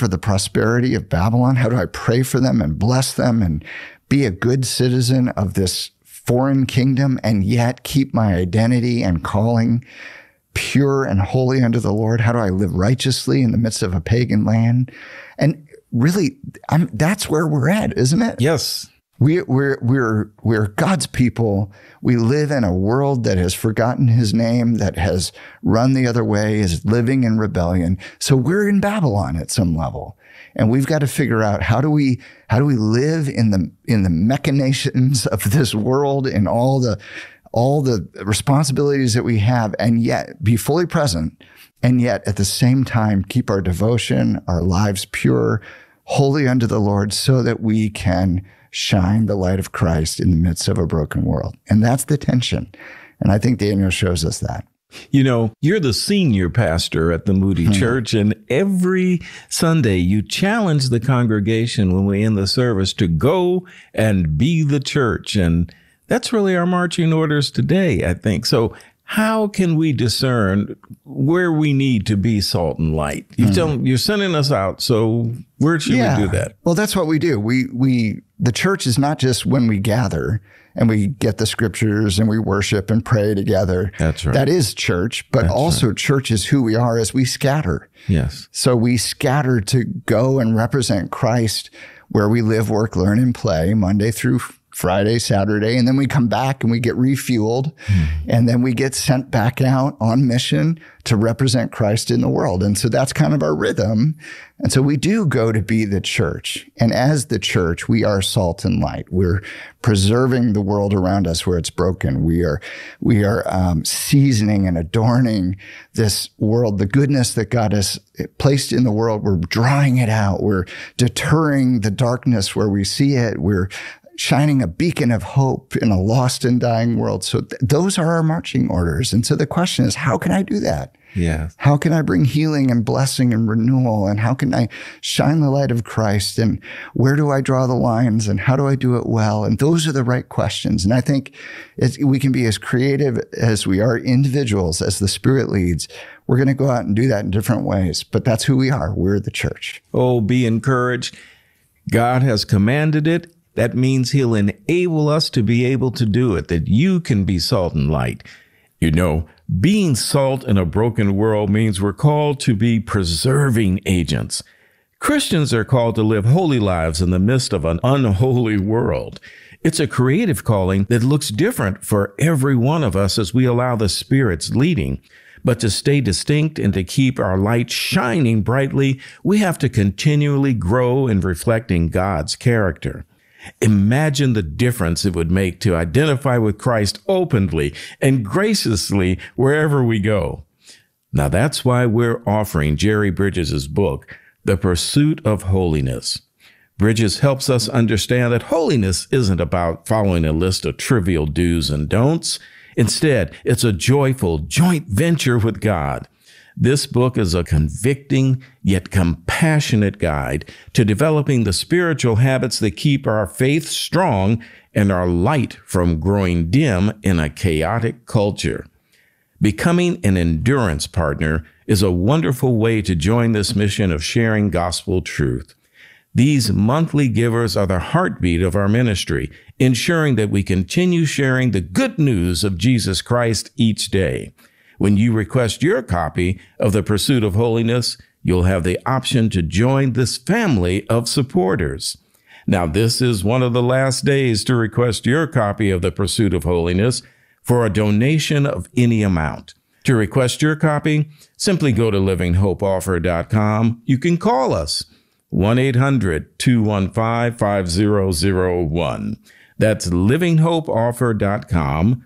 for the prosperity of Babylon? How do I pray for them and bless them and be a good citizen of this foreign kingdom and yet keep my identity and calling pure and holy unto the Lord? How do I live righteously in the midst of a pagan land? And really, that's where we're at, isn't it? Yes. We're God's people. We live in a world that has forgotten his name, that has run the other way, is living in rebellion. So we're in Babylon at some level. And we've got to figure out how do we live in the machinations of this world and all the responsibilities that we have, and yet be fully present, and yet at the same time keep our devotion, our lives pure, holy unto the Lord, so that we can shine the light of Christ in the midst of a broken world. And that's the tension. And I think Daniel shows us that. You know, you're the senior pastor at the Moody Church, and every Sunday you challenge the congregation when we end the service to go and be the church. And that's really our marching orders today, I think. So how can we discern where we need to be salt and light? You're sending us out, so where should we do that? Well, that's what we do. The church is not just when we gather and we get the scriptures and we worship and pray together. That's right. That is church, but also church is who we are as we scatter. Yes. So we scatter to go and represent Christ where we live, work, learn, and play Monday through Friday, Saturday, and then we come back and we get refueled, and then we get sent back out on mission to represent Christ in the world. And so that's kind of our rhythm. And so we do go to be the church. And as the church, we are salt and light. We're preserving the world around us where it's broken. We are seasoning and adorning this world, the goodness that God has placed in the world. We're drawing it out. We're deterring the darkness where we see it. We're shining a beacon of hope in a lost and dying world. So those are our marching orders. And so the question is, how can I do that? Yeah. How can I bring healing and blessing and renewal? And how can I shine the light of Christ? And where do I draw the lines? And how do I do it well? And those are the right questions. And I think we can be as creative as we are individuals, as the Spirit leads. We're going to go out and do that in different ways. But that's who we are. We're the church. Oh, be encouraged. God has commanded it. That means he'll enable us to be able to do it, that you can be salt and light. You know, being salt in a broken world means we're called to be preserving agents. Christians are called to live holy lives in the midst of an unholy world. It's a creative calling that looks different for every one of us as we allow the Spirit's leading. But to stay distinct and to keep our light shining brightly, we have to continually grow in reflecting God's character. Imagine the difference it would make to identify with Christ openly and graciously wherever we go. Now that's why we're offering Jerry Bridges' book, The Pursuit of Holiness. Bridges helps us understand that holiness isn't about following a list of trivial do's and don'ts. Instead, it's a joyful joint venture with God. This book is a convicting yet compassionate guide to developing the spiritual habits that keep our faith strong and our light from growing dim in a chaotic culture. Becoming an endurance partner is a wonderful way to join this mission of sharing gospel truth. These monthly givers are the heartbeat of our ministry, ensuring that we continue sharing the good news of Jesus Christ each day. When you request your copy of The Pursuit of Holiness, you'll have the option to join this family of supporters. Now, this is one of the last days to request your copy of The Pursuit of Holiness for a donation of any amount. To request your copy, simply go to livinghopeoffer.com. You can call us, 1-800-215-5001. That's livinghopeoffer.com,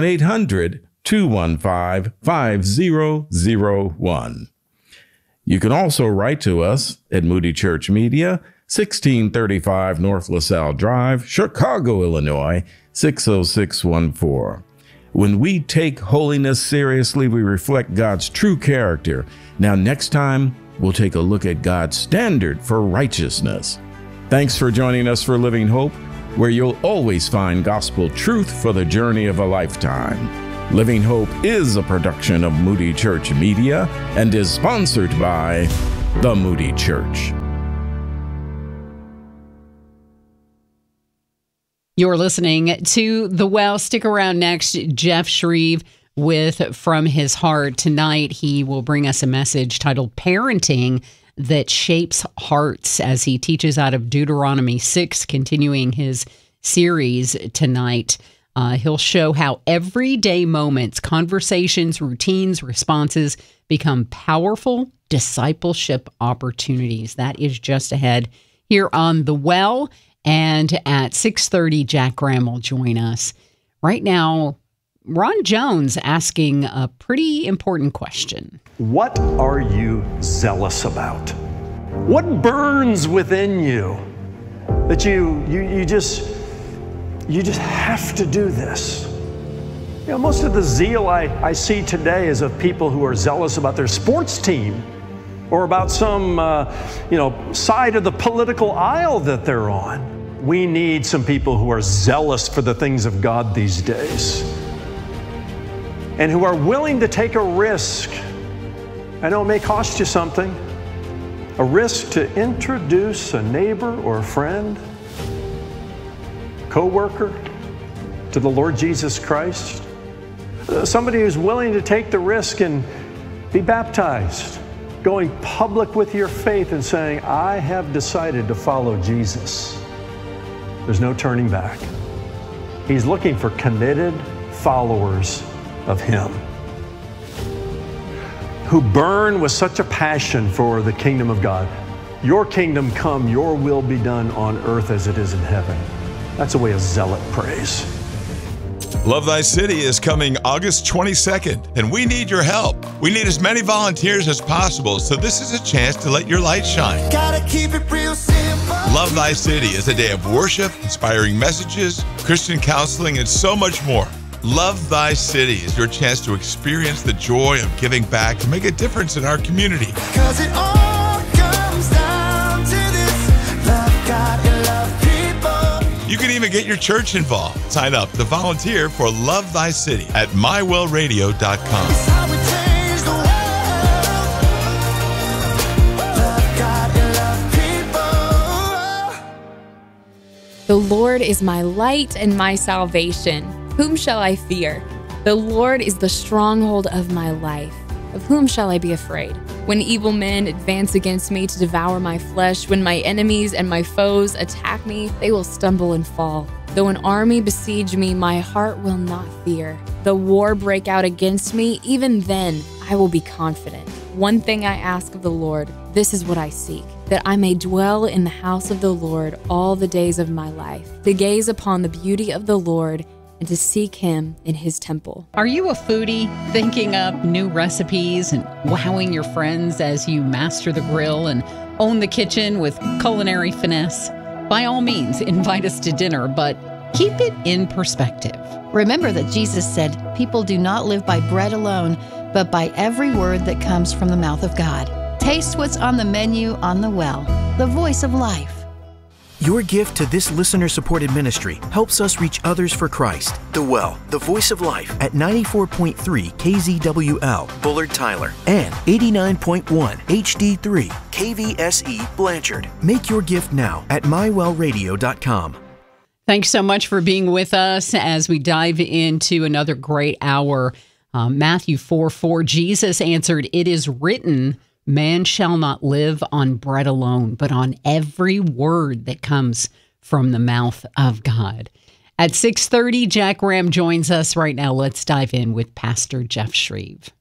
1-800-215-5001. You can also write to us at Moody Church Media, 1635 North LaSalle Drive, Chicago, Illinois, 60614. When we take holiness seriously, we reflect God's true character. Now, next time, we'll take a look at God's standard for righteousness. Thanks for joining us for Living Hope, where you'll always find gospel truth for the journey of a lifetime. Living Hope is a production of Moody Church Media and is sponsored by the Moody Church. You're listening to The Well. Stick around next. Jeff Shreve with From His Heart. Tonight, he will bring us a message titled Parenting That Shapes Hearts as he teaches out of Deuteronomy 6, continuing his series tonight. He'll show how everyday moments, conversations, routines, responses become powerful discipleship opportunities. That is just ahead here on The Well. And at 6:30, Jack Graham will join us. Right now, Ron Jones asking a pretty important question. What are you zealous about? What burns within you that you just have to do this? You know, most of the zeal I see today is of people who are zealous about their sports team or about some side of the political aisle that they're on. We need some people who are zealous for the things of God these days and who are willing to take a risk. I know it may cost you something, a risk to introduce a neighbor or a friend, co-worker to the Lord Jesus Christ. Somebody who's willing to take the risk and be baptized, going public with your faith and saying, I have decided to follow Jesus. There's no turning back. He's looking for committed followers of Him who burn with such a passion for the kingdom of God. Your kingdom come, your will be done on earth as it is in heaven. That's the way a zealot prays. Love Thy City is coming August 22nd, and we need your help. We need as many volunteers as possible, so this is a chance to let your light shine. Gotta keep it real simple. Love Thy City is a day of worship, inspiring messages, Christian counseling, and so much more. Love Thy City is your chance to experience the joy of giving back to make a difference in our community. 'Cause it all comes down to this: love God and love people. You can even get your church involved. Sign up to volunteer for Love Thy City at mywellradio.com. It's how we change the world. Love God and love people. The Lord is my light and my salvation. Whom shall I fear? The Lord is the stronghold of my life. Of whom shall I be afraid? When evil men advance against me to devour my flesh, when my enemies and my foes attack me, they will stumble and fall. Though an army besiege me, my heart will not fear. Though war break out against me, even then I will be confident. One thing I ask of the Lord, this is what I seek, that I may dwell in the house of the Lord all the days of my life, to gaze upon the beauty of the Lord and to seek Him in His temple. Are you a foodie, thinking up new recipes and wowing your friends as you master the grill and own the kitchen with culinary finesse? By all means, invite us to dinner, but keep it in perspective. Remember that Jesus said, people do not live by bread alone, but by every word that comes from the mouth of God. Taste what's on the menu on The Well, the voice of life. Your gift to this listener-supported ministry helps us reach others for Christ. The Well, the voice of life, at 94.3 KZWL, Bullard Tyler, and 89.1 HD3 KVSE Blanchard. Make your gift now at mywellradio.com. Thanks so much for being with us as we dive into another great hour. Matthew 4:4, Jesus answered, "It is written, man shall not live on bread alone, but on every word that comes from the mouth of God." At 6:30, Jack Graham joins us right now. Let's dive in with Pastor Jeff Shreve.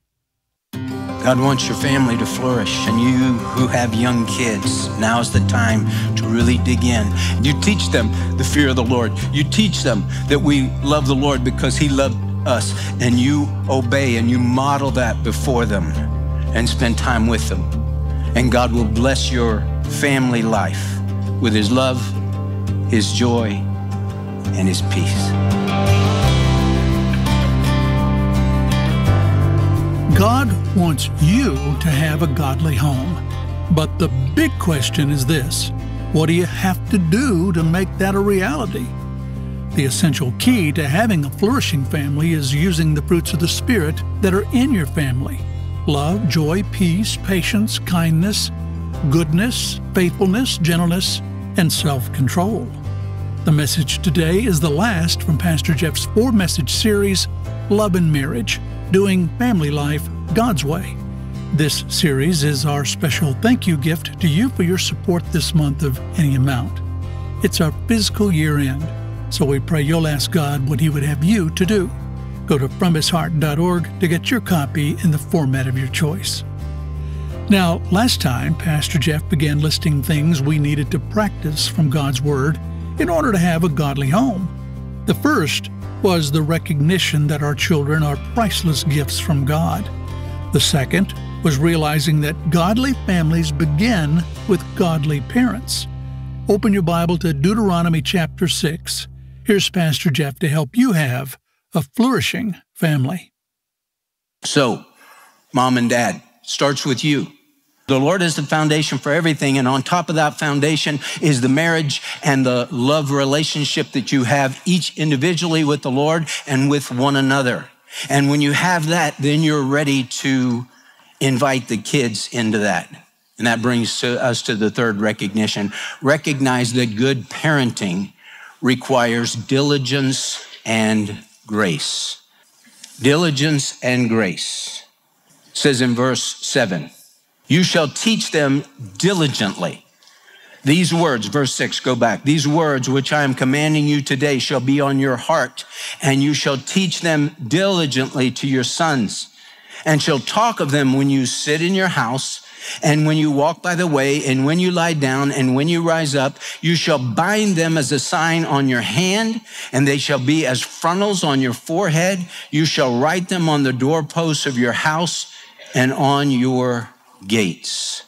God wants your family to flourish, and you who have young kids, now's the time to really dig in. You teach them the fear of the Lord. You teach them that we love the Lord because He loved us, and you obey and you model that before them and spend time with them. And God will bless your family life with His love, His joy, and His peace. God wants you to have a godly home. But the big question is this: what do you have to do to make that a reality? The essential key to having a flourishing family is using the fruits of the Spirit that are in your family: love, joy, peace, patience, kindness, goodness, faithfulness, gentleness, and self-control. The message today is the last from Pastor Jeff's 4-message series, Love and Marriage, Doing Family Life God's Way. This series is our special thank you gift to you for your support this month of any amount. It's our fiscal year end, so we pray you'll ask God what He would have you to do. Go to FromHisHeart.org to get your copy in the format of your choice. Now, last time, Pastor Jeff began listing things we needed to practice from God's Word in order to have a godly home. The first was the recognition that our children are priceless gifts from God. The second was realizing that godly families begin with godly parents. Open your Bible to Deuteronomy chapter 6. Here's Pastor Jeff to help you have a flourishing family. So, mom and dad, starts with you. The Lord is the foundation for everything, and on top of that foundation is the marriage and the love relationship that you have each individually with the Lord and with one another. And when you have that, then you're ready to invite the kids into that. And that brings us to the third recognition. Recognize that good parenting requires diligence and grace. Diligence and grace. It says in verse 7, you shall teach them diligently. These words, verse 6, go back. These words which I am commanding you today shall be on your heart, and you shall teach them diligently to your sons, and shall talk of them when you sit in your house, and when you walk by the way, and when you lie down, and when you rise up. You shall bind them as a sign on your hand, and they shall be as frontals on your forehead. You shall write them on the doorposts of your house and on your gates.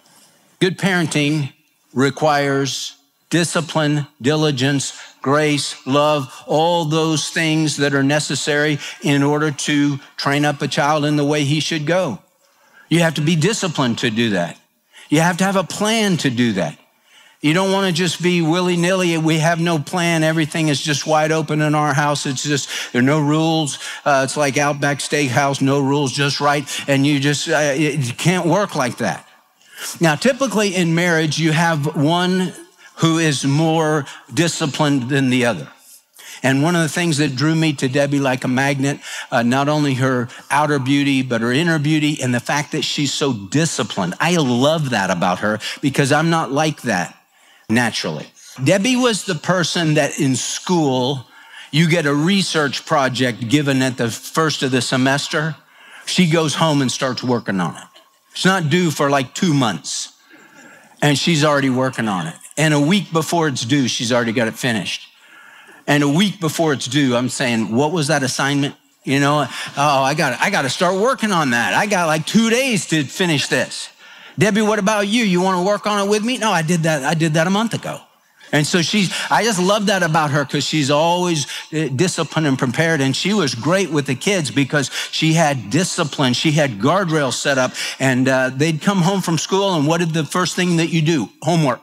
Good parenting requires discipline, diligence, grace, love, all those things that are necessary in order to train up a child in the way he should go. You have to be disciplined to do that. You have to have a plan to do that. You don't want to just be willy-nilly. We have no plan. Everything is just wide open in our house. It's just, there are no rules. It's like Outback Steakhouse, no rules, just right. And you just, it can't work like that. Now, typically in marriage, you have one who is more disciplined than the other. And one of the things that drew me to Debbie like a magnet, not only her outer beauty, but her inner beauty and the fact that she's so disciplined. I love that about her because I'm not like that naturally. Debbie was the person that in school, you get a research project given at the first of the semester. She goes home and starts working on it. It's not due for like 2 months, and she's already working on it. And a week before it's due, she's already got it finished. And a week before it's due, I'm saying, what was that assignment? You know, I got to start working on that. I got like 2 days to finish this. Debbie, what about you? You want to work on it with me? No, I did that a month ago. And so I just love that about her because she's always disciplined and prepared. And she was great with the kids because she had discipline. She had guardrails set up, and they'd come home from school. And what did the first thing that you do? Homework.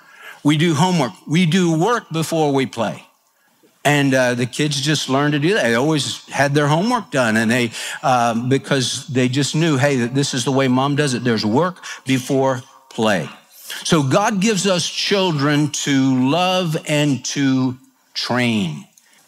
We do homework. We do work before we play. And the kids just learned to do that. They always had their homework done, and they because they just knew, hey, this is the way mom does it. There's work before play. So God gives us children to love and to train,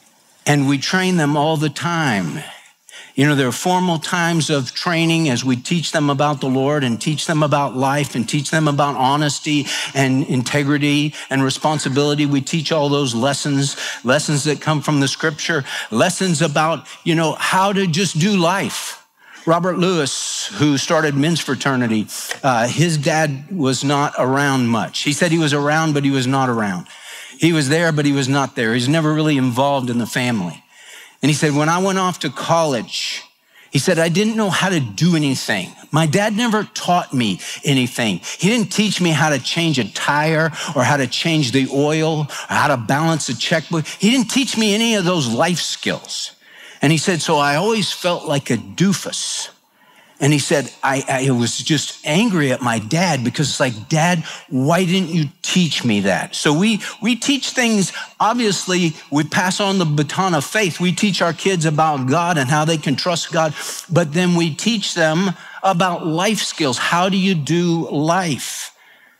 and we train them all the time. You know, there are formal times of training as we teach them about the Lord and teach them about life and teach them about honesty and integrity and responsibility. We teach all those lessons that come from the scripture, lessons about, you know, how to just do life. Robert Lewis, who started men's fraternity, his dad was not around much. He said he was around, but he was not around. He was there, but he was not there. He's never really involved in the family. And he said, when I went off to college, he said, I didn't know how to do anything. My dad never taught me anything. He didn't teach me how to change a tire or how to change the oil or how to balance a checkbook. He didn't teach me any of those life skills. And he said, so I always felt like a doofus. And he said, I was just angry at my dad because it's like, Dad, why didn't you teach me that? So we teach things, obviously, we pass on the baton of faith. We teach our kids about God and how they can trust God, but then we teach them about life skills. How do you do life?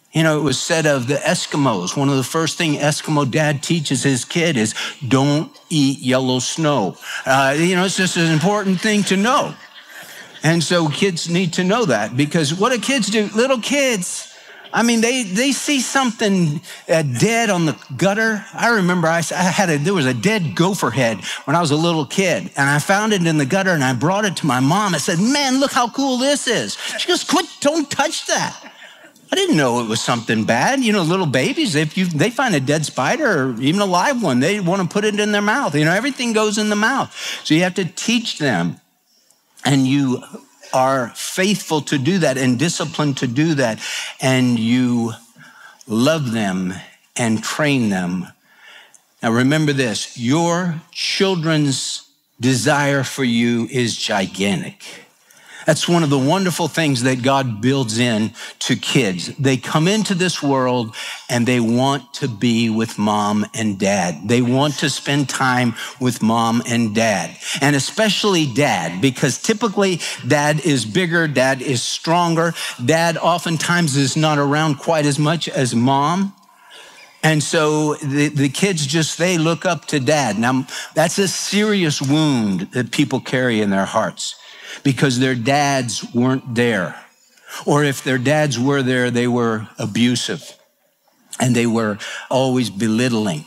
You know, it was said of the Eskimos, one of the first things Eskimo dad teaches his kid is don't eat yellow snow. It's just an important thing to know. And so kids need to know that, because what do kids do? Little kids, I mean, they see something dead on the gutter. I remember there was a dead gopher head when I was a little kid, and I found it in the gutter, and I brought it to my mom. I said, man, look how cool this is. She goes, quit, don't touch that. I didn't know it was something bad. You know, little babies, if they find a dead spider or even a live one, they want to put it in their mouth. You know, everything goes in the mouth. So you have to teach them, and you are faithful to do that and disciplined to do that, and you love them and train them. Now remember this, your children's desire for you is gigantic. That's one of the wonderful things that God builds in to kids. They come into this world and they want to be with mom and dad. They want to spend time with mom and dad, and especially dad, because typically dad is bigger, dad is stronger. Dad oftentimes is not around quite as much as mom. And so the kids they look up to dad. Now, that's a serious wound that people carry in their hearts, because their dads weren't there. Or if their dads were there, they were abusive and they were always belittling.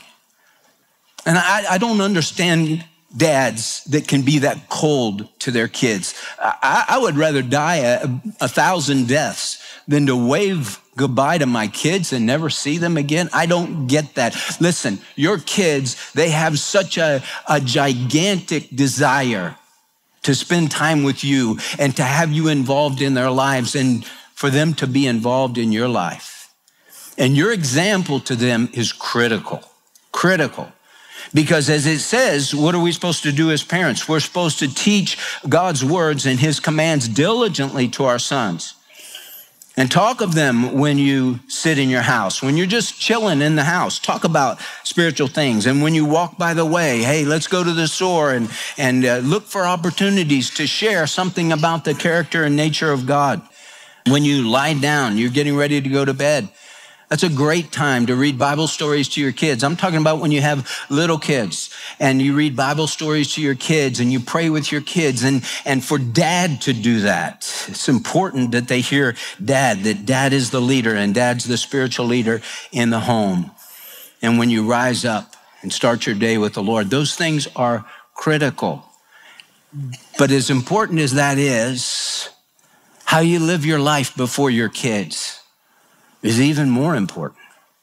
And I don't understand dads that can be that cold to their kids. I would rather die 1,000 deaths than to wave goodbye to my kids and never see them again. I don't get that. Listen, your kids, they have such a gigantic desire to spend time with you and to have you involved in their lives and for them to be involved in your life. And your example to them is critical. Because as it says, what are we supposed to do as parents? We're supposed to teach God's words and his commands diligently to our sons. And talk of them when you sit in your house. When you're just chilling in the house, talk about spiritual things. And when you walk by the way, hey, let's go to the store and look for opportunities to share something about the character and nature of God. When you lie down, you're getting ready to go to bed. That's a great time to read Bible stories to your kids. I'm talking about when you have little kids and you read Bible stories to your kids and you pray with your kids, and for dad to do that. It's important that they hear dad, that dad is the leader and dad's the spiritual leader in the home. And when you rise up and start your day with the Lord, those things are critical. But as important as that is, how you live your life before your kids is even more important,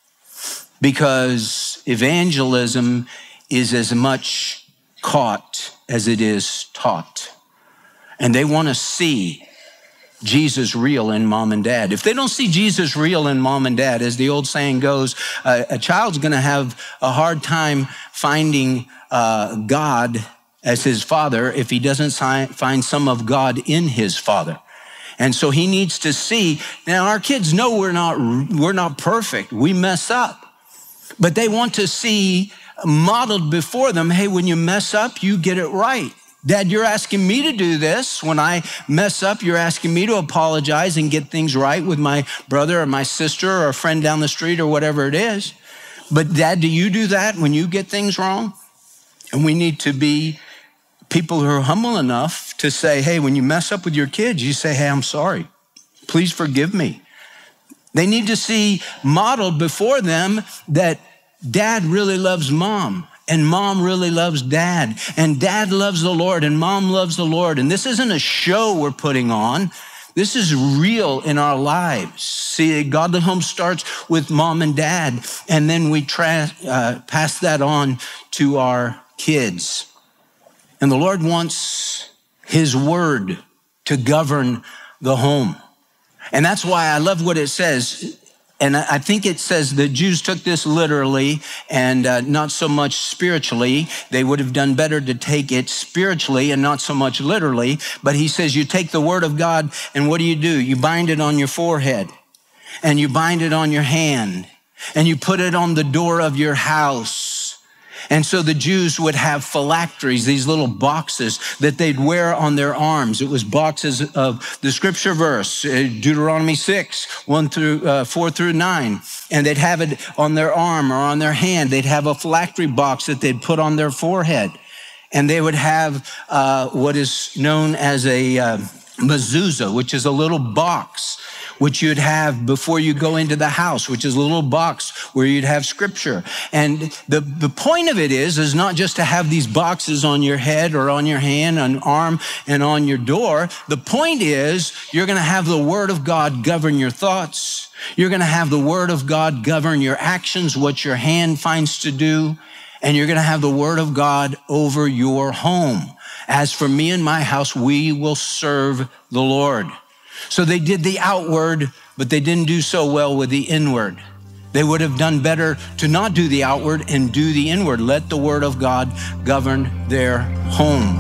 because evangelism is as much caught as it is taught. And they want to see Jesus real in mom and dad. If they don't see Jesus real in mom and dad, as the old saying goes, a child's going to have a hard time finding God as his father if he doesn't find some of God in his father. And so he needs to see. Now, our kids know we're not perfect. We mess up. But they want to see modeled before them, hey, when you mess up, you get it right. Dad, you're asking me to do this. When I mess up, you're asking me to apologize and get things right with my brother or my sister or a friend down the street or whatever it is. But Dad, do you do that when you get things wrong? And we need to be people who are humble enough to say, hey, when you mess up with your kids, you say, hey, I'm sorry. Please forgive me. They need to see modeled before them that dad really loves mom and mom really loves dad, and dad loves the Lord and mom loves the Lord. And this isn't a show we're putting on. This is real in our lives. See, a godly home starts with mom and dad, and then we pass that on to our kids. And the Lord wants his word to govern the home. And that's why I love what it says. And I think it says the Jews took this literally and not so much spiritually. They would have done better to take it spiritually and not so much literally. But he says you take the word of God and what do? You bind it on your forehead and you bind it on your hand and you put it on the door of your house. And so the Jews would have phylacteries, these little boxes that they'd wear on their arms. It was boxes of the scripture verse, Deuteronomy 6, 4 through 9. And they'd have it on their arm or on their hand. They'd have a phylactery box that they'd put on their forehead. And they would have what is known as a mezuzah, which is a little box which you'd have before you go into the house, which is a little box where you'd have scripture. And the point of it is not just to have these boxes on your head or on your hand, on arm, and on your door. The point is you're going to have the word of God govern your thoughts. You're going to have the word of God govern your actions, what your hand finds to do. And you're going to have the word of God over your home. As for me and my house, we will serve the Lord. So they did the outward, but they didn't do so well with the inward. They would have done better to not do the outward and do the inward. Let the word of God govern their home.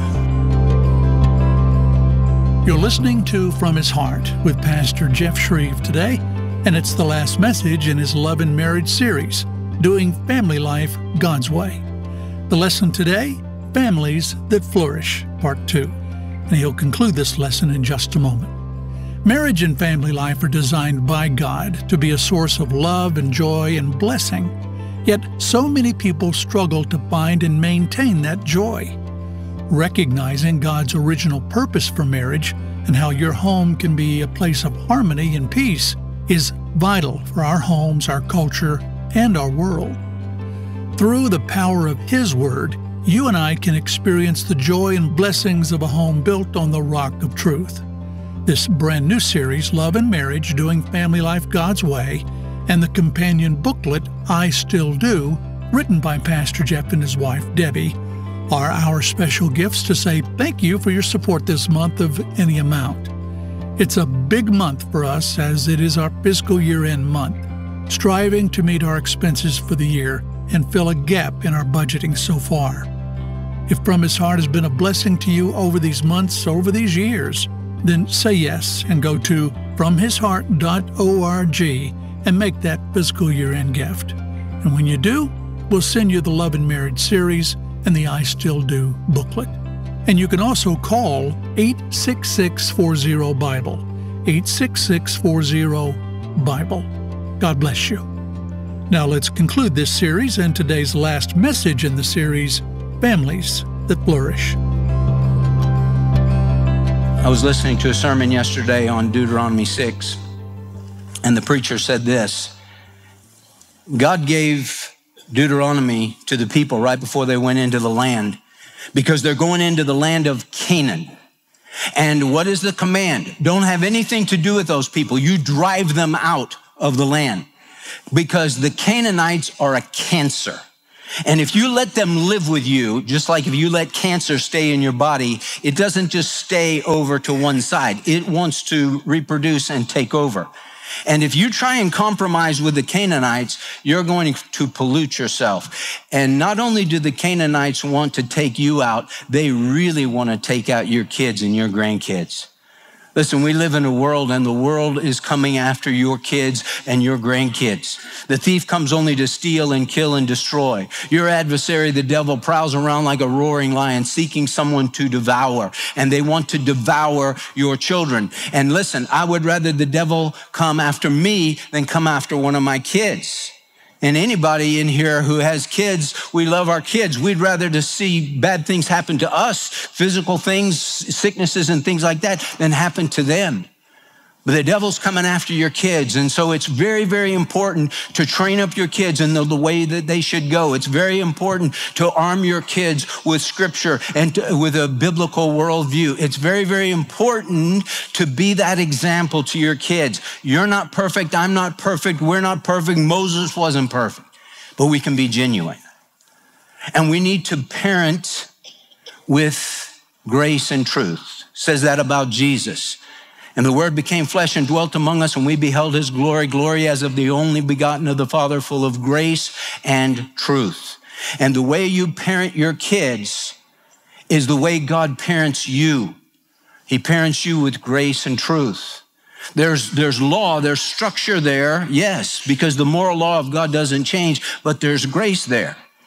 You're listening to From His Heart with Pastor Jeff Shreve today, and it's the last message in his Love and Marriage series, Doing Family Life God's Way. The lesson today, Families That Flourish, Part 2. And he'll conclude this lesson in just a moment. Marriage and family life are designed by God to be a source of love and joy and blessing. Yet so many people struggle to find and maintain that joy. Recognizing God's original purpose for marriage and how your home can be a place of harmony and peace is vital for our homes, our culture, and our world. Through the power of His Word, you and I can experience the joy and blessings of a home built on the rock of truth. This brand new series, Love and Marriage, Doing Family Life God's Way, and the companion booklet, I Still Do, written by Pastor Jeff and his wife, Debbie, are our special gifts to say thank you for your support this month of any amount. It's a big month for us as it is our fiscal year-end month, striving to meet our expenses for the year and fill a gap in our budgeting so far. If From His Heart has been a blessing to you over these months, over these years, then say yes and go to fromhisheart.org and make that fiscal year-end gift. And when you do, we'll send you the Love and Marriage series and the I Still Do booklet. And you can also call 866-40-BIBLE, 866-40-BIBLE. God bless you. Now let's conclude this series and today's last message in the series, Families That Flourish. I was listening to a sermon yesterday on Deuteronomy 6, and the preacher said this: God gave Deuteronomy to the people right before they went into the land, because they're going into the land of Canaan. And what is the command? Don't have anything to do with those people. You drive them out of the land, because the Canaanites are a cancer. And if you let them live with you, just like if you let cancer stay in your body, it doesn't just stay over to one side. It wants to reproduce and take over. And if you try and compromise with the Canaanites, you're going to pollute yourself. And not only do the Canaanites want to take you out, they really want to take out your kids and your grandkids. Listen, we live in a world, and the world is coming after your kids and your grandkids. The thief comes only to steal and kill and destroy. Your adversary, the devil, prowls around like a roaring lion, seeking someone to devour, and they want to devour your children. And listen, I would rather the devil come after me than come after one of my kids. And anybody in here who has kids, we love our kids. We'd rather to see bad things happen to us, physical things, sicknesses and things like that, than happen to them. But the devil's coming after your kids. And so it's very, very important to train up your kids in the way that they should go. It's very important to arm your kids with scripture and with a biblical worldview. It's very, very important to be that example to your kids. You're not perfect. I'm not perfect. We're not perfect. Moses wasn't perfect, but we can be genuine. And we need to parent with grace and truth. It says that about Jesus. And the Word became flesh and dwelt among us, and we beheld his glory, glory as of the only begotten of the Father, full of grace and truth. And the way you parent your kids is the way God parents you. He parents you with grace and truth. There's law, there's structure there, yes, because the moral law of God doesn't change, but there's grace there.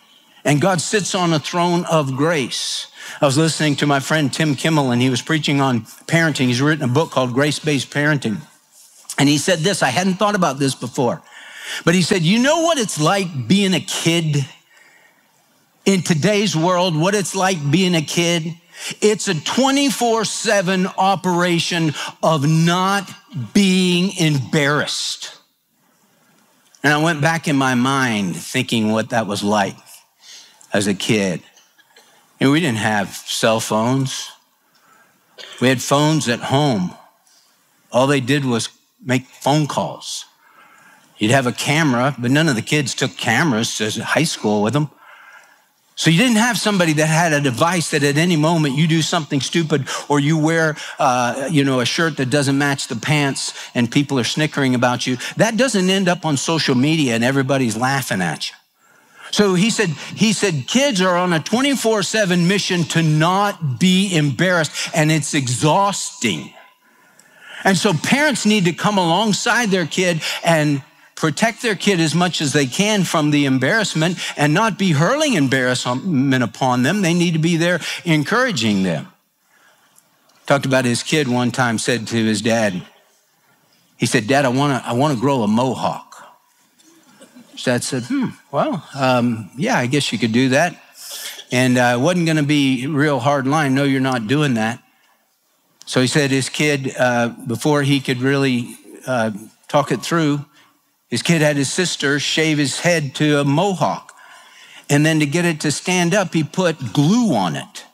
And God sits on a throne of grace. I was listening to my friend Tim Kimmel, and he was preaching on parenting. He's written a book called Grace-Based Parenting. And he said this, I hadn't thought about this before, but he said, you know what it's like being a kid? In today's world, what it's like being a kid? It's a 24/7 operation of not being embarrassed. And I went back in my mind thinking what that was like as a kid. And we didn't have cell phones. We had phones at home. All they did was make phone calls. You'd have a camera, but none of the kids took cameras to high school with them. So you didn't have somebody that had a device that at any moment you do something stupid or you wear, a shirt that doesn't match the pants and people are snickering about you. That doesn't end up on social media and everybody's laughing at you. So he said, kids are on a 24/7 mission to not be embarrassed, and it's exhausting. And so parents need to come alongside their kid and protect their kid as much as they can from the embarrassment and not be hurling embarrassment upon them. They need to be there encouraging them. Talked about his kid one time, said to his dad, he said, Dad, I want to grow a mohawk. His dad said, yeah, I guess you could do that. And it wasn't going to be a real hard line. No, you're not doing that. So he said his kid, before he could really talk it through, his kid had his sister shave his head to a mohawk. And then to get it to stand up, he put glue on it.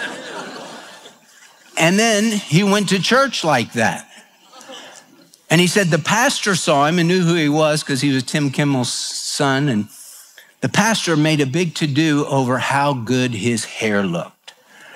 And then he went to church like that. And he said the pastor saw him and knew who he was because he was Tim Kimmel's son. And the pastor made a big to-do over how good his hair looked.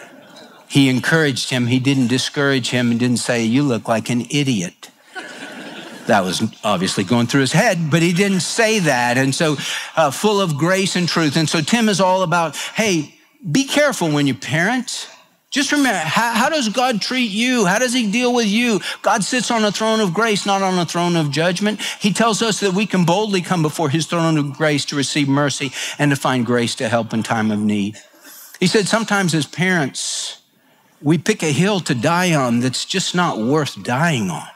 He encouraged him. He didn't discourage him and didn't say, you look like an idiot. That was obviously going through his head, but he didn't say that. And so full of grace and truth. And so Tim is all about, hey, be careful when you parent. Just remember, how does God treat you? How does he deal with you? God sits on a throne of grace, not on a throne of judgment. He tells us that we can boldly come before his throne of grace to receive mercy and to find grace to help in time of need. He said sometimes as parents, we pick a hill to die on that's just not worth dying on.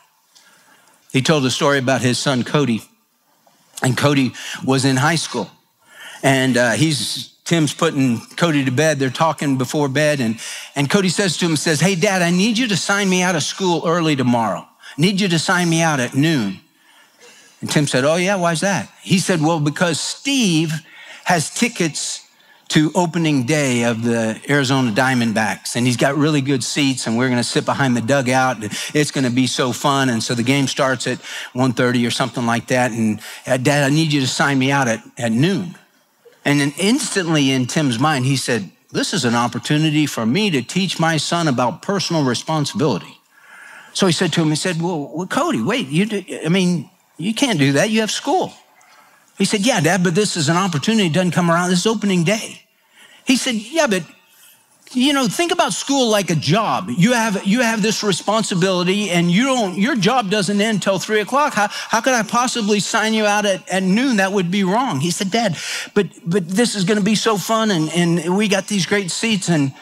He told a story about his son, Cody. And Cody was in high school. And Tim's putting Cody to bed. They're talking before bed. And Cody says to him, hey, Dad, I need you to sign me out of school early tomorrow. I need you to sign me out at noon. And Tim said, oh, yeah, why's that? He said, well, because Steve has tickets to opening day of the Arizona Diamondbacks. And he's got really good seats, and we're going to sit behind the dugout. It's going to be so fun. And so the game starts at 1:30 or something like that. And Dad, I need you to sign me out at noon. And then instantly in Tim's mind, he said, this is an opportunity for me to teach my son about personal responsibility. So he said to him, well, Cody, wait, you can't do that. You have school. He said, yeah, Dad, but this is an opportunity. It doesn't come around. This is opening day. He said, yeah, but, think about school like a job. You have this responsibility and your job doesn't end till 3 o'clock. How could I possibly sign you out at noon? That would be wrong. He said, Dad, but this is going to be so fun. And we got these great seats. And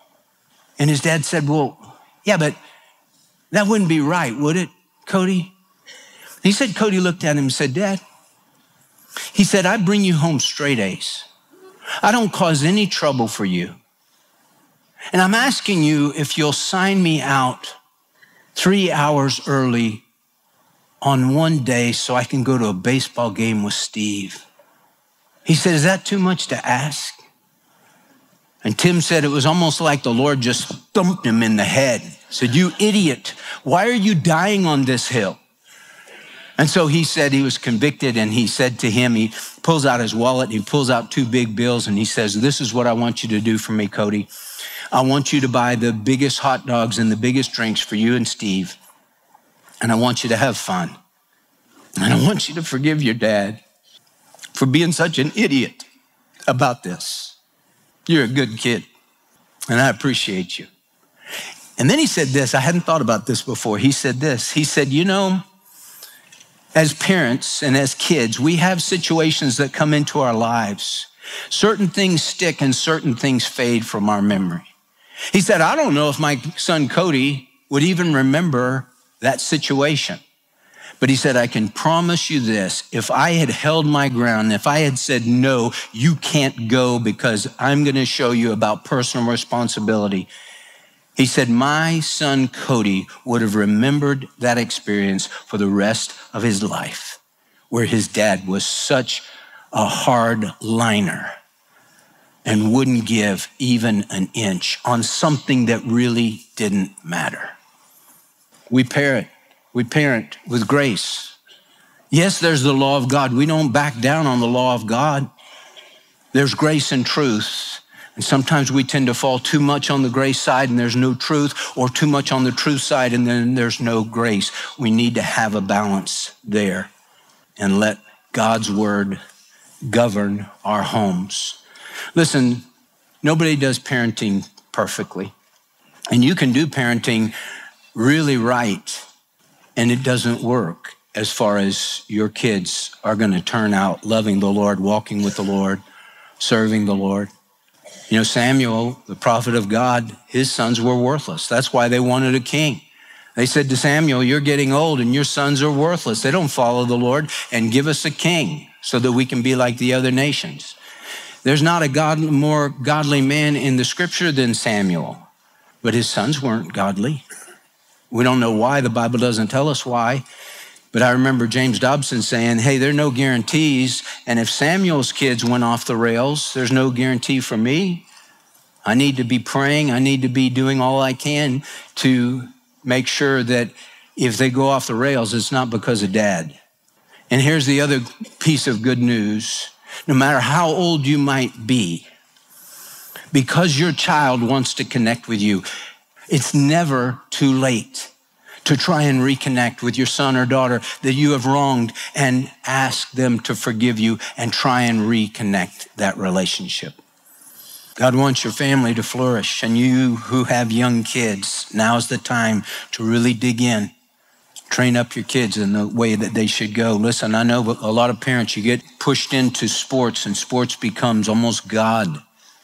his dad said, well, yeah, but that wouldn't be right, would it, Cody? He said, Cody looked at him and said, Dad, he said, I bring you home straight A's. I don't cause any trouble for you. And I'm asking you if you'll sign me out 3 hours early on one day so I can go to a baseball game with Steve. He said, is that too much to ask? And Tim said it was almost like the Lord just thumped him in the head. Said, you idiot, why are you dying on this hill? And so he said he was convicted, and he said to him, he pulls out his wallet, and he pulls out 2 big bills, and he says, this is what I want you to do for me, Cody. I want you to buy the biggest hot dogs and the biggest drinks for you and Steve. And I want you to have fun. And I want you to forgive your dad for being such an idiot about this. You're a good kid, and I appreciate you. And then he said this, I hadn't thought about this before. He said this, he said, as parents and as kids, we have situations that come into our lives Certain things stick and certain things fade from our memory. He said, I don't know if my son Cody would even remember that situation. But he said, I can promise you this, if I had held my ground, if I had said, no, you can't go because I'm going to show you about personal responsibility. He said, my son Cody would have remembered that experience for the rest of his life, where his dad was such a hard liner and wouldn't give even an inch on something that really didn't matter. We parent with grace. Yes, there's the law of God. We don't back down on the law of God. There's grace and truth. And sometimes we tend to fall too much on the grace side and there's no truth, or too much on the truth side and then there's no grace. We need to have a balance there and let God's word govern our homes. Listen, nobody does parenting perfectly. And you can do parenting really right, and it doesn't work as far as your kids are going to turn out loving the Lord, walking with the Lord, serving the Lord. You know, Samuel, the prophet of God, his sons were worthless. That's why they wanted a king. They said to Samuel, you're getting old and your sons are worthless. They don't follow the Lord, and give us a king so that we can be like the other nations. There's not a more godly man in the scripture than Samuel, but his sons weren't godly. We don't know why. The Bible doesn't tell us why. But I remember James Dobson saying, hey, there are no guarantees. And if Samuel's kids went off the rails, there's no guarantee for me. I need to be praying. I need to be doing all I can to make sure that if they go off the rails, it's not because of dad. And here's the other piece of good news. No matter how old you might be, because your child wants to connect with you, it's never too late to try and reconnect with your son or daughter that you have wronged and ask them to forgive you and try and reconnect that relationship. God wants your family to flourish, and you who have young kids, now's the time to really dig in. Train up your kids in the way that they should go. Listen, I know a lot of parents, you get pushed into sports and sports becomes almost God.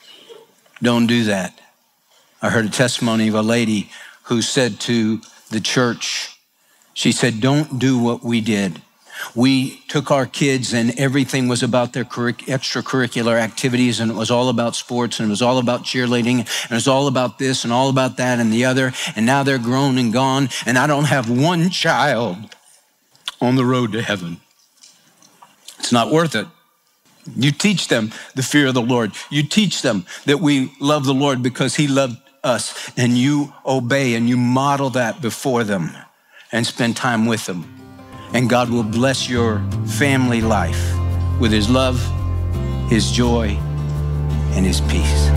Don't do that. I heard a testimony of a lady who said to the church, she said, don't do what we did. We took our kids and everything was about their extracurricular activities, and it was all about sports, and it was all about cheerleading, and it was all about this and all about that and the other, and now they're grown and gone, and I don't have one child on the road to heaven. It's not worth it. You teach them the fear of the Lord. You teach them that we love the Lord because he loved us, and you obey and you model that before them and spend time with them. And God will bless your family life with his love, his joy, and his peace.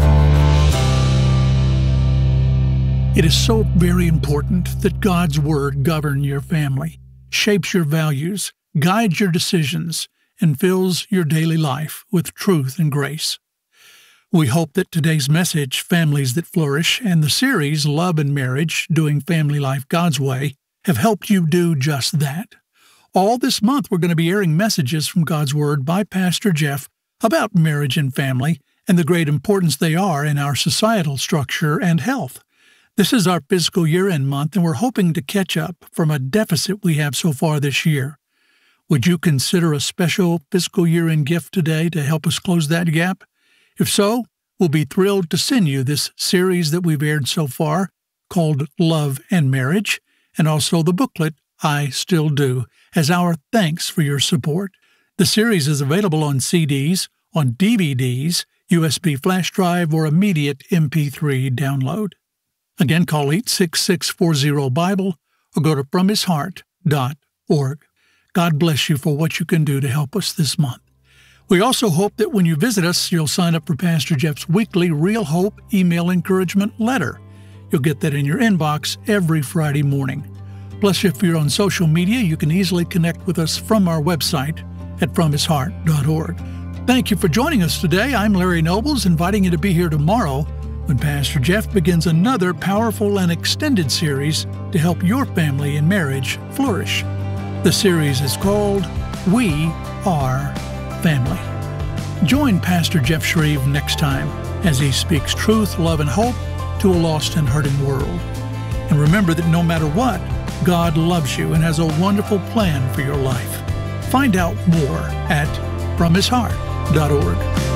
It is so very important that God's word govern your family, shapes your values, guides your decisions, and fills your daily life with truth and grace. We hope that today's message, Families That Flourish, and the series, Love and Marriage, Doing Family Life God's Way, have helped you do just that. All this month, we're going to be airing messages from God's Word by Pastor Jeff about marriage and family and the great importance they are in our societal structure and health. This is our fiscal year-end month, and we're hoping to catch up from a deficit we have so far this year. Would you consider a special fiscal year-end gift today to help us close that gap? If so, we'll be thrilled to send you this series that we've aired so far called Love and Marriage, and also the booklet, I Still Do, as our thanks for your support. The series is available on CDs, on DVDs, USB flash drive, or immediate MP3 download. Again, call 86640-BIBLE or go to FromHisHeart.org. God bless you for what you can do to help us this month. We also hope that when you visit us, you'll sign up for Pastor Jeff's weekly Real Hope email encouragement letter. You'll get that in your inbox every Friday morning. Plus, if you're on social media, you can easily connect with us from our website at FromHisHeart.org. Thank you for joining us today. I'm Larry Nobles, inviting you to be here tomorrow when Pastor Jeff begins another powerful and extended series to help your family and marriage flourish. The series is called We Are Family. Join Pastor Jeff Shreve next time as he speaks truth, love, and hope to a lost and hurting world. And remember that no matter what, God loves you and has a wonderful plan for your life. Find out more at FromHisHeart.org.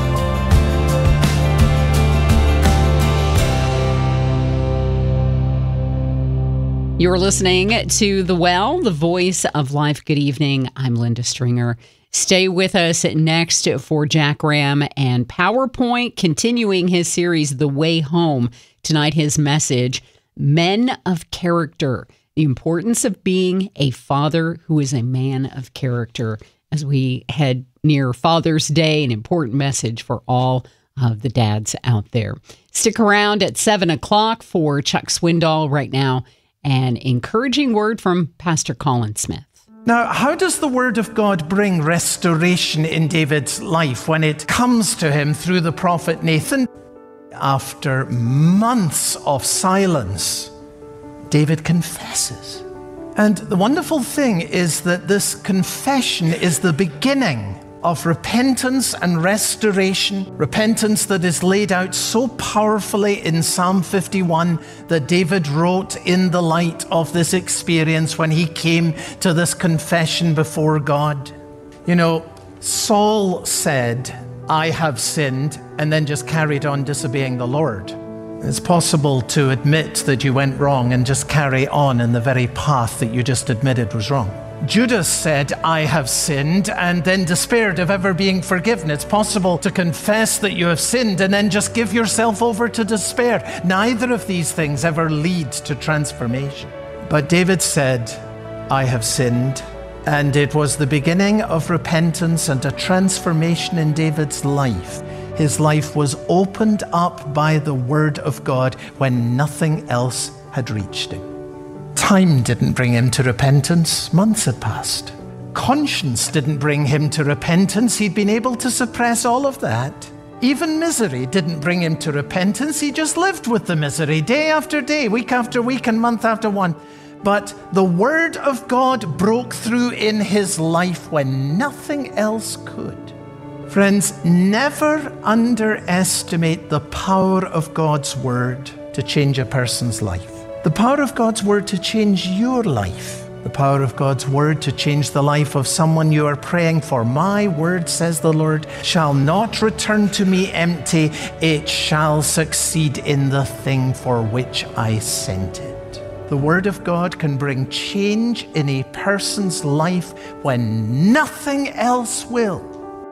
You're listening to The Well, the voice of life. Good evening. I'm Linda Stringer. Stay with us next for Jack Graham and PowerPoint, continuing his series, The Way Home. Tonight, his message, Men of Character, the importance of being a father who is a man of character. As we head near Father's Day, an important message for all of the dads out there. Stick around at 7 o'clock for Chuck Swindoll. Right now, an encouraging word from Pastor Colin Smith. Now, how does the Word of God bring restoration in David's life when it comes to him through the prophet Nathan? After months of silence, David confesses. And the wonderful thing is that this confession is the beginning of repentance and restoration, repentance that is laid out so powerfully in Psalm 51 that David wrote in the light of this experience when he came to this confession before God. You know, Saul said, I have sinned, and then just carried on disobeying the Lord. It's possible to admit that you went wrong and just carry on in the very path that you just admitted was wrong. Judas said, I have sinned, and then despaired of ever being forgiven. It's possible to confess that you have sinned and then just give yourself over to despair. Neither of these things ever leads to transformation. But David said, I have sinned, and it was the beginning of repentance and a transformation in David's life. His life was opened up by the Word of God when nothing else had reached him. Time didn't bring him to repentance. Months had passed. Conscience didn't bring him to repentance. He'd been able to suppress all of that. Even misery didn't bring him to repentance. He just lived with the misery day after day, week after week, and month after one. But the Word of God broke through in his life when nothing else could. Friends, never underestimate the power of God's Word to change a person's life. The power of God's Word to change your life. The power of God's Word to change the life of someone you are praying for. My word, says the Lord, shall not return to me empty. It shall succeed in the thing for which I sent it. The Word of God can bring change in a person's life when nothing else will.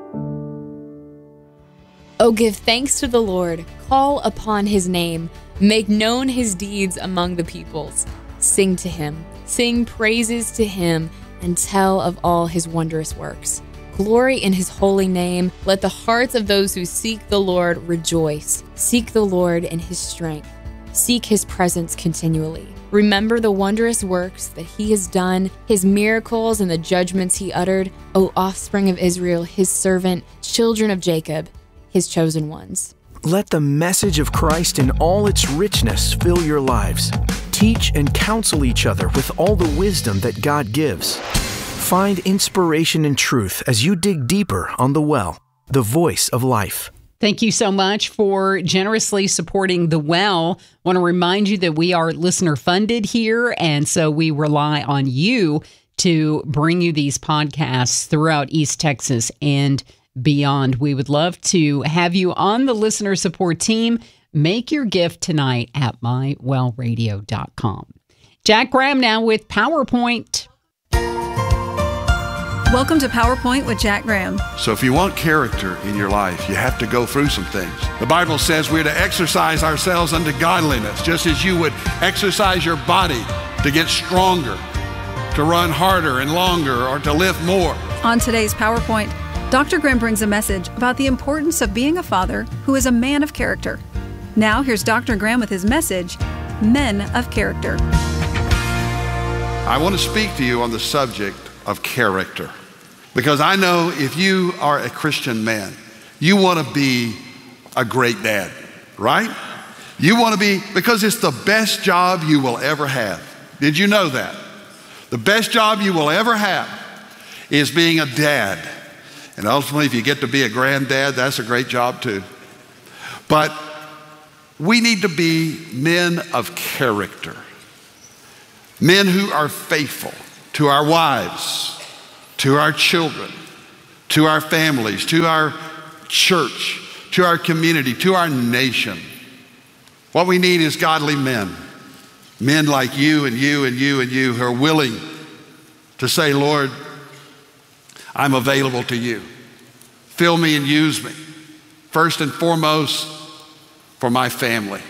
Oh, give thanks to the Lord. Call upon his name. Make known his deeds among the peoples. Sing to him. Sing praises to him and tell of all his wondrous works. Glory in his holy name. Let the hearts of those who seek the Lord rejoice. Seek the Lord in his strength. Seek his presence continually. Remember the wondrous works that he has done, his miracles and the judgments he uttered, O offspring of Israel, his servant, children of Jacob, his chosen ones. Let the message of Christ in all its richness fill your lives. Teach and counsel each other with all the wisdom that God gives. Find inspiration and truth as you dig deeper on The Well, the voice of life. Thank you so much for generously supporting The Well. I want to remind you that we are listener funded here, and so we rely on you to bring you these podcasts throughout East Texas and beyond. We would love to have you on the listener support team. Make your gift tonight at mywellradio.com. Jack Graham now with PowerPoint. Welcome to PowerPoint with Jack Graham. So if you want character in your life, you have to go through some things. The Bible says we're to exercise ourselves unto godliness, just as you would exercise your body to get stronger, to run harder and longer, or to lift more. On today's PowerPoint, Dr. Graham brings a message about the importance of being a father who is a man of character. Now, here's Dr. Graham with his message, Men of Character. I want to speak to you on the subject of character, because I know if you are a Christian man, you want to be a great dad, right? You want to be, because it's the best job you will ever have. Did you know that? The best job you will ever have is being a dad. And ultimately, if you get to be a granddad, that's a great job too. But we need to be men of character. Men who are faithful to our wives, to our children, to our families, to our church, to our community, to our nation. What we need is godly men. Men like you and you and you and you who are willing to say, Lord, I'm available to you. Fill me and use me. First and foremost, for my family.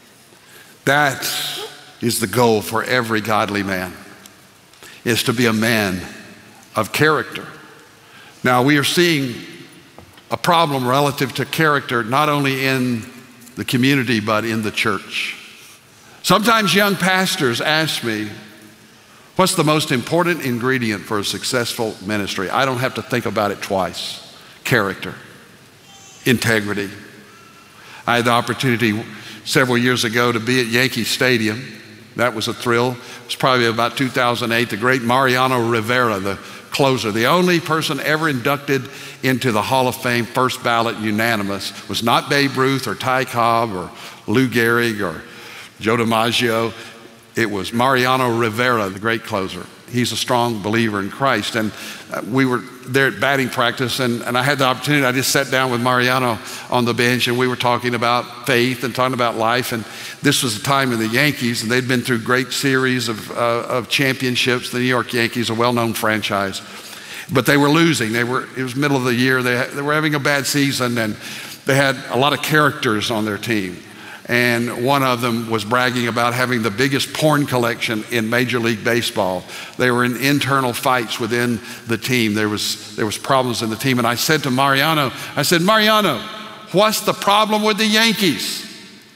That is the goal for every godly man, is to be a man of character. Now, we are seeing a problem relative to character, not only in the community, but in the church. Sometimes young pastors ask me, what's the most important ingredient for a successful ministry? I don't have to think about it twice. Character, integrity. I had the opportunity several years ago to be at Yankee Stadium. That was a thrill. It was probably about 2008. The great Mariano Rivera, the closer, the only person ever inducted into the Hall of Fame, first ballot unanimous, was not Babe Ruth or Ty Cobb or Lou Gehrig or Joe DiMaggio. It was Mariano Rivera, the great closer. He's a strong believer in Christ. And we were there at batting practice, and I had the opportunity. I just sat down with Mariano on the bench, and we were talking about faith and talking about life. And this was the time of the Yankees, and they'd been through great series of championships. The New York Yankees, a well-known franchise. But they were losing. It was middle of the year. They were having a bad season, and they had a lot of characters on their team. And one of them was bragging about having the biggest porn collection in Major League Baseball. They were in internal fights within the team. There was problems in the team. And I said to Mariano, Mariano, what's the problem with the Yankees?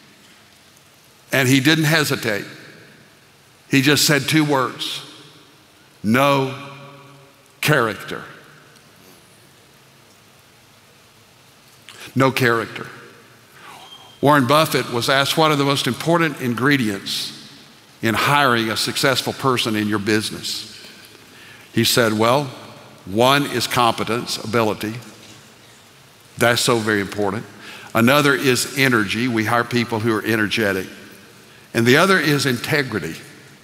And he didn't hesitate. He just said two words: no character. No character. Warren Buffett was asked, what are the most important ingredients in hiring a successful person in your business? He said, well, one is competence, ability. That's so very important. Another is energy. We hire people who are energetic. And the other is integrity.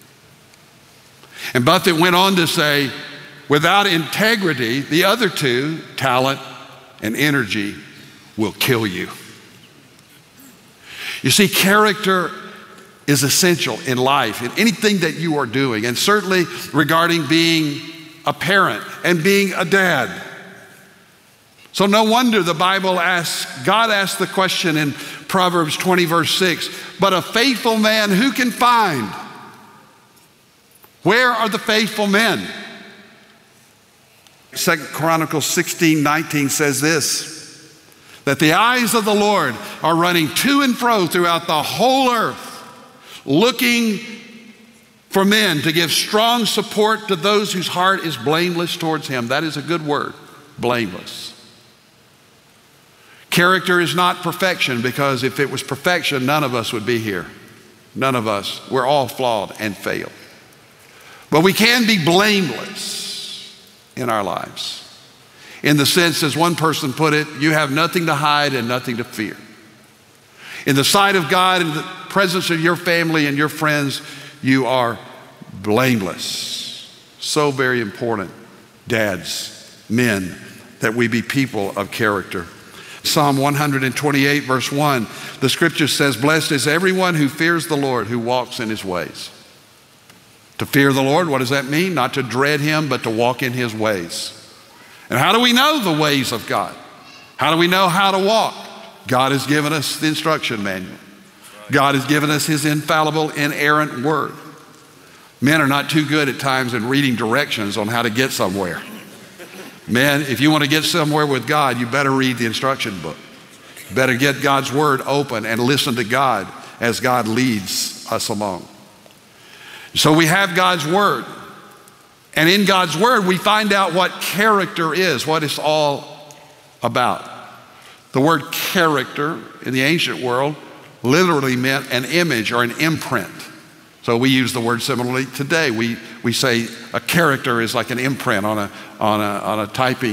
And Buffett went on to say, without integrity, the other two, talent and energy, will kill you. You see, character is essential in life, in anything that you are doing, and certainly regarding being a parent and being a dad. So no wonder the Bible God asked the question in Proverbs 20 verse 6, but a faithful man who can find? Where are the faithful men? 2 Chronicles 16:19 says this, that the eyes of the Lord are running to and fro throughout the whole earth, looking for men to give strong support to those whose heart is blameless towards him. That is a good word, blameless. Character is not perfection, because if it was perfection, none of us would be here. None of us. We're all flawed and fail. But we can be blameless in our lives. In the sense, as one person put it, you have nothing to hide and nothing to fear. In the sight of God, in the presence of your family and your friends, you are blameless. So very important, dads, men, that we be people of character. Psalm 128 verse 1, the scripture says, blessed is everyone who fears the Lord, who walks in his ways. To fear the Lord, what does that mean? Not to dread him, but to walk in his ways. And how do we know the ways of God? How do we know how to walk? God has given us the instruction manual. God has given us his infallible, inerrant word. Men are not too good at times in reading directions on how to get somewhere. Men, if you want to get somewhere with God, you better read the instruction book. You better get God's word open and listen to God as God leads us along. So we have God's word. And in God's word, we find out what character is, what it's all about. The word character in the ancient world literally meant an image or an imprint. So we use the word similarly today. We say a character is like an imprint on a typing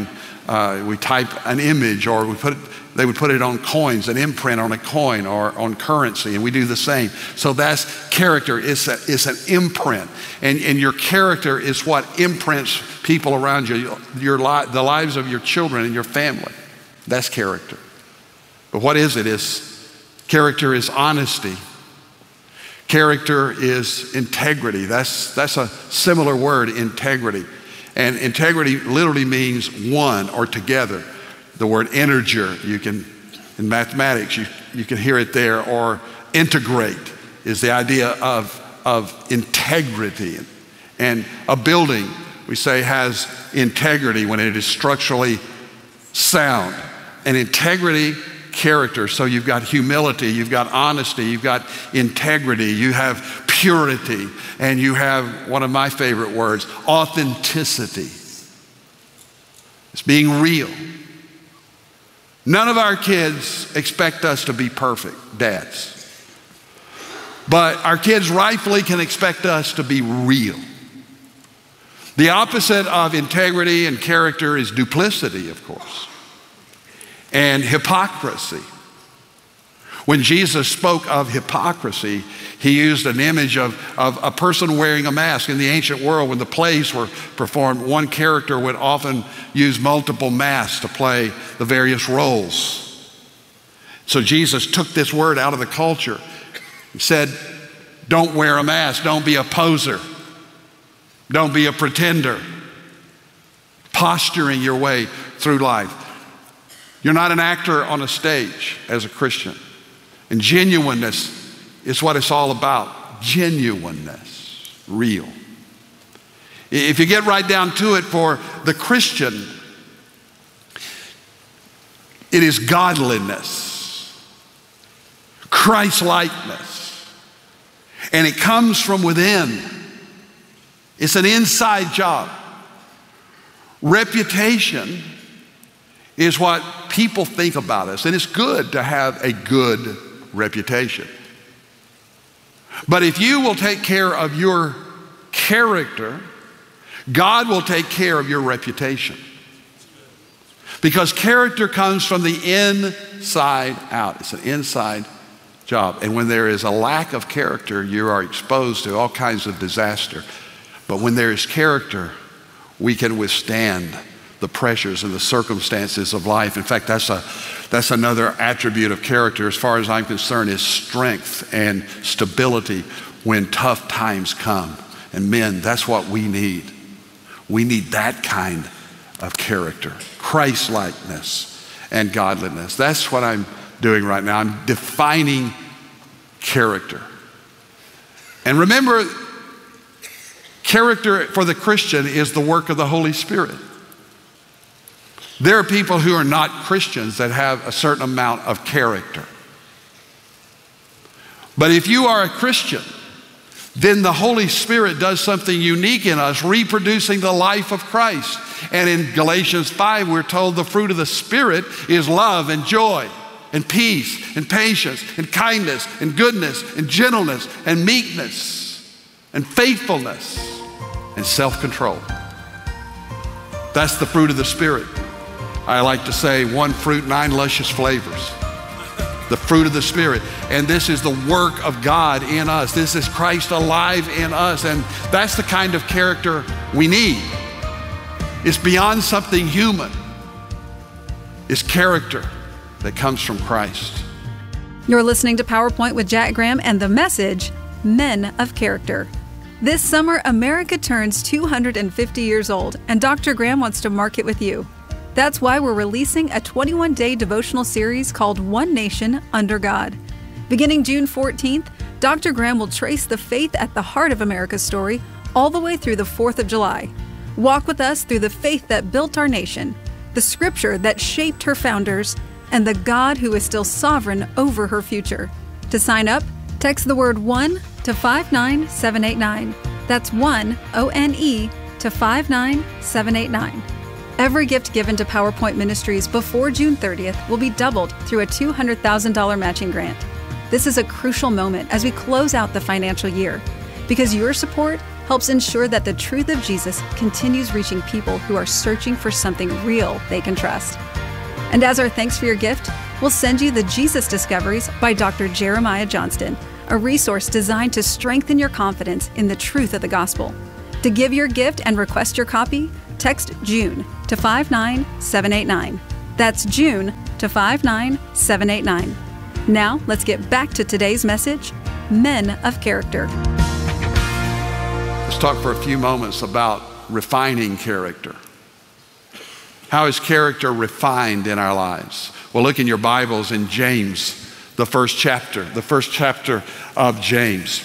we type an image, or they would put it on coins, an imprint on a coin or on currency, and we do the same. So that's character. It's an imprint. And your character is what imprints people around you, the lives of your children and your family. That's character. But what is it? Character is honesty. Character is integrity. That's a similar word, integrity. And integrity literally means one or together. The word integer, in mathematics, you can hear it there, or integrate is the idea of integrity. And a building, we say, has integrity when it is structurally sound. And integrity, character. So you've got humility, you've got honesty, you've got integrity, you have purity, and you have one of my favorite words, authenticity. It's being real. None of our kids expect us to be perfect dads. But our kids rightfully can expect us to be real. The opposite of integrity and character is duplicity, of course, and hypocrisy. When Jesus spoke of hypocrisy, he used an image of a person wearing a mask. In the ancient world, when the plays were performed, one character would often use multiple masks to play the various roles. So Jesus took this word out of the culture. He said, don't wear a mask, don't be a poser, don't be a pretender, posturing your way through life. You're not an actor on a stage as a Christian. And genuineness is what it's all about. Genuineness, real. If you get right down to it, for the Christian, it is godliness, Christ-likeness, and it comes from within. It's an inside job. Reputation is what people think about us, and it's good to have a good reputation. But if you will take care of your character, God will take care of your reputation. Because character comes from the inside out. It's an inside job. And when there is a lack of character, you are exposed to all kinds of disaster. But when there is character, we can withstand the pressures and the circumstances of life. In fact, that's another attribute of character, as far as I'm concerned, is strength and stability when tough times come. And men, that's what we need. We need that kind of character, Christ-likeness and godliness. That's what I'm doing right now. I'm defining character. And remember, character for the Christian is the work of the Holy Spirit. There are people who are not Christians that have a certain amount of character. But if you are a Christian, then the Holy Spirit does something unique in us, reproducing the life of Christ. And in Galatians 5, we're told the fruit of the Spirit is love and joy and peace and patience and kindness and goodness and gentleness and meekness and faithfulness and self-control. That's the fruit of the Spirit. I like to say, one fruit, 9 luscious flavors. The fruit of the Spirit. And this is the work of God in us. This is Christ alive in us. And that's the kind of character we need. It's beyond something human. It's character that comes from Christ. You're listening to PowerPoint with Jack Graham and the message, Men of Character. This summer, America turns 250 years old, and Dr. Graham wants to mark it with you. That's why we're releasing a 21-day devotional series called One Nation Under God. Beginning June 14th, Dr. Graham will trace the faith at the heart of America's story all the way through the 4th of July. Walk with us through the faith that built our nation, the scripture that shaped her founders, and the God who is still sovereign over her future. To sign up, text the word ONE to 59789. That's ONE, O-N-E, to 59789. Every gift given to PowerPoint Ministries before June 30th will be doubled through a $200,000 matching grant. This is a crucial moment as we close out the financial year, because your support helps ensure that the truth of Jesus continues reaching people who are searching for something real they can trust. And as our thanks for your gift, we'll send you the Jesus Discoveries by Dr. Jeremiah Johnston, a resource designed to strengthen your confidence in the truth of the gospel. To give your gift and request your copy, text June to 59789. That's June to 59789. Now, let's get back to today's message, Men of Character. Let's talk for a few moments about refining character. How is character refined in our lives? Well, look in your Bibles in James, the first chapter of James.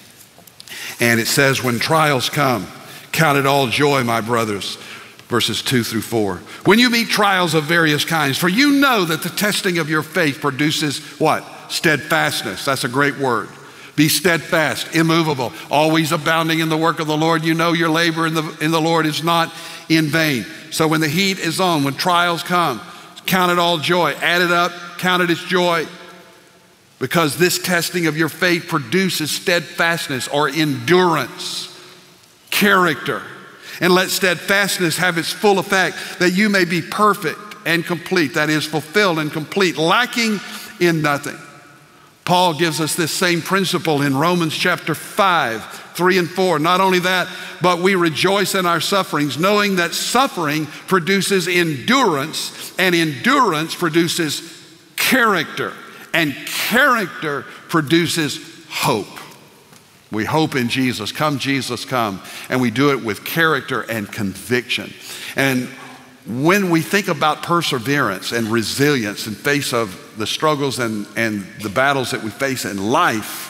And it says, when trials come, count it all joy, my brothers. Verses 2 through 4. When you meet trials of various kinds, for you know that the testing of your faith produces what? Steadfastness. That's a great word. Be steadfast, immovable, always abounding in the work of the Lord. You know your labor in the Lord is not in vain. So when the heat is on, when trials come, count it all joy. Add it up, count it as joy. Because this testing of your faith produces steadfastness or endurance, character. And let steadfastness have its full effect, that you may be perfect and complete, that is, fulfilled and complete, lacking in nothing. Paul gives us this same principle in Romans chapter 5, 3 and 4. Not only that, but we rejoice in our sufferings, knowing that suffering produces endurance, and endurance produces character, and character produces hope. We hope in Jesus. Come, Jesus, come. And we do it with character and conviction. And when we think about perseverance and resilience in face of the struggles and the battles that we face in life,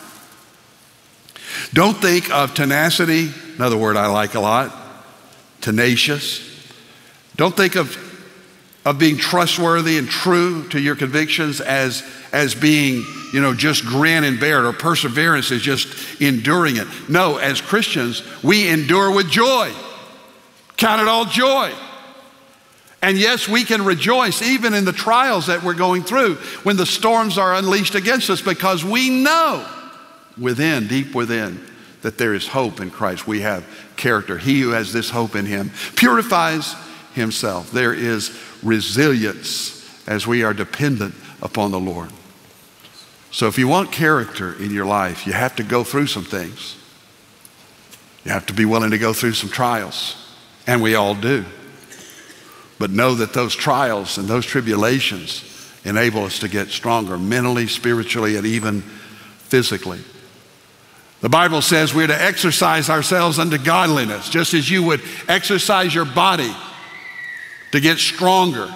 don't think of tenacity, another word I like a lot, tenacious. Don't think of being trustworthy and true to your convictions as being, just grin and bear it, or perseverance is just enduring it. No, as Christians, we endure with joy. Count it all joy. And yes, we can rejoice even in the trials that we're going through when the storms are unleashed against us, because we know within, deep within, that there is hope in Christ. We have character. He who has this hope in him purifies himself. There is resilience as we are dependent upon the Lord. So if you want character in your life, you have to go through some things. You have to be willing to go through some trials, and we all do. But know that those trials and those tribulations enable us to get stronger mentally, spiritually, and even physically. The Bible says we're to exercise ourselves unto godliness, just as you would exercise your body to get stronger,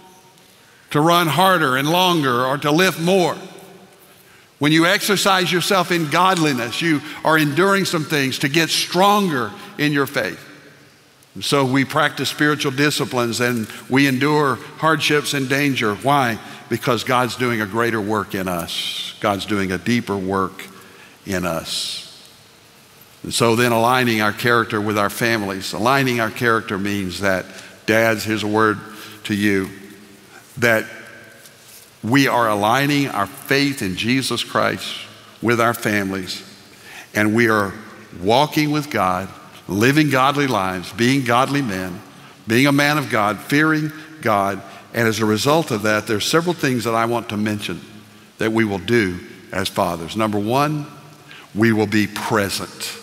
to run harder and longer, or to lift more. When you exercise yourself in godliness, you are enduring some things to get stronger in your faith. And so we practice spiritual disciplines and we endure hardships and danger. Why? Because God's doing a greater work in us. God's doing a deeper work in us. And so then aligning our character with our families. Aligning our character means that, dads, here's a word to you, that we are aligning our faith in Jesus Christ with our families, and we are walking with God, living godly lives, being godly men, being a man of God, fearing God. And as a result of that, there's several things that I want to mention that we will do as fathers. Number one, we will be present.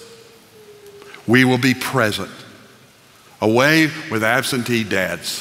We will be present. Away with absentee dads.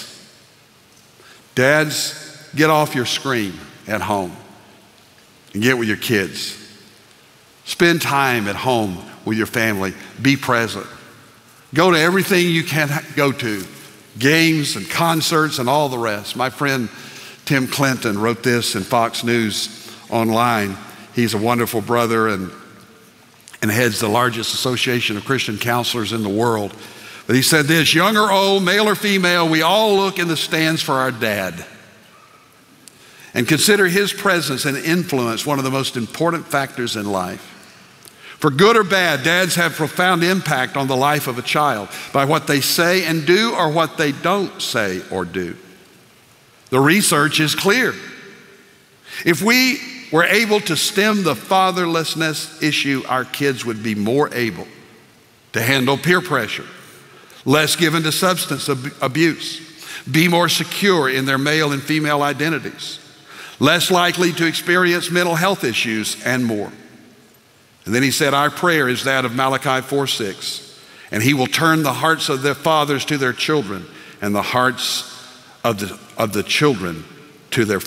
Dads, get off your screen at home and get with your kids. Spend time at home with your family. Be present. Go to everything you can go to, games and concerts and all the rest. My friend Tim Clinton wrote this in Fox News Online. He's a wonderful brother and heads the largest association of Christian counselors in the world. But he said this: young or old, male or female, we all look in the stands for our dad and consider his presence and influence one of the most important factors in life. For good or bad, dads have profound impact on the life of a child by what they say and do, or what they don't say or do. The research is clear. If we were able to stem the fatherlessness issue, our kids would be more able to handle peer pressure, less given to substance abuse, be more secure in their male and female identities, less likely to experience mental health issues, and more. And then he said, our prayer is that of Malachi 4:6, and he will turn the hearts of their fathers to their children and the hearts of the children to their